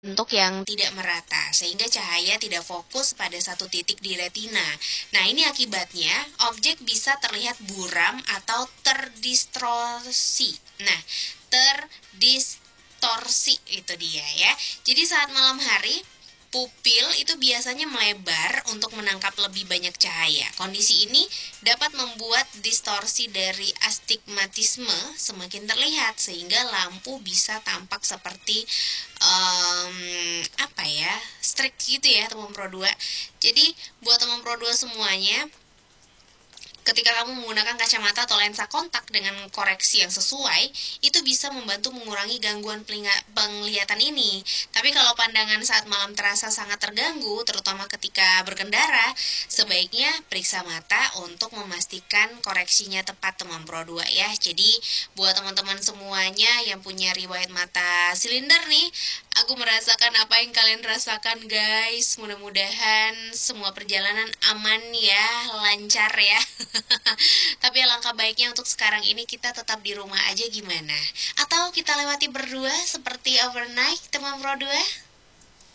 bentuk yang tidak merata, sehingga cahaya tidak fokus pada satu titik di retina. Nah, ini akibatnya objek bisa terlihat buram atau terdistorsi. Nah, terdistorsi itu dia ya. Jadi saat malam hari, pupil itu biasanya melebar untuk menangkap lebih banyak cahaya. Kondisi ini dapat membuat distorsi dari astigmatisme semakin terlihat sehingga lampu bisa tampak seperti apa ya, strict gitu ya teman Pro 2. Jadi buat teman Pro 2 semuanya, ketika kamu menggunakan kacamata atau lensa kontak dengan koreksi yang sesuai, itu bisa membantu mengurangi gangguan penglihatan ini. Tapi kalau pandangan saat malam terasa sangat terganggu, terutama ketika berkendara, sebaiknya periksa mata untuk memastikan koreksinya tepat teman Pro 2 ya. Jadi buat teman-teman semuanya yang punya riwayat mata silinder nih, aku merasakan apa yang kalian rasakan guys. Mudah-mudahan semua perjalanan aman ya, lancar ya. Tapi alangkah baiknya untuk sekarang ini kita tetap di rumah aja gimana? Atau kita lewati berdua seperti overnight teman Pro 2?